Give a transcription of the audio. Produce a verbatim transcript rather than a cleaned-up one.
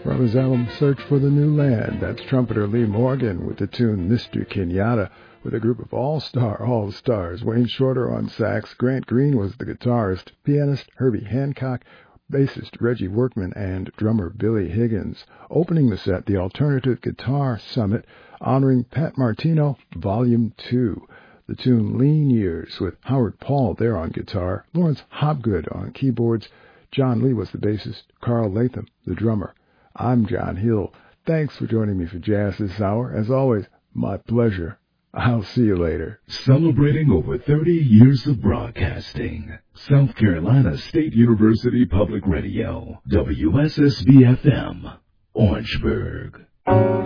From his album Search for the New Land, that's trumpeter Lee Morgan with the tune Mister Kenyatta, with a group of all-star all-stars. Wayne Shorter on sax, Grant Green was the guitarist, pianist Herbie Hancock, bassist Reggie Workman, and drummer Billy Higgins. Opening the set, the Alternative Guitar Summit, honoring Pat Martino, Volume two. The tune Lean Years with Howard Paul there on guitar, Lawrence Hopgood on keyboards, John Lee was the bassist, Carl Latham the drummer. I'm John Hill. Thanks for joining me for Jazz this hour. As always, my pleasure. I'll see you later. Celebrating over thirty years of broadcasting. South Carolina State University Public Radio, W S S B F M, Orangeburg.